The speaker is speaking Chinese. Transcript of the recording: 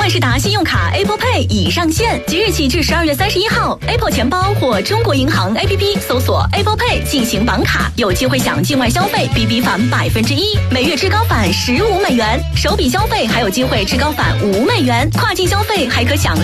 万事达信用卡 Apple Pay 已上线，即日起至12月31号 ，Apple 钱包或中国银行 APP 搜索 Apple Pay 进行绑卡，有机会享境外消费BB返1%，每月至高返15美元；首笔消费还有机会至高返5美元，跨境消费还可享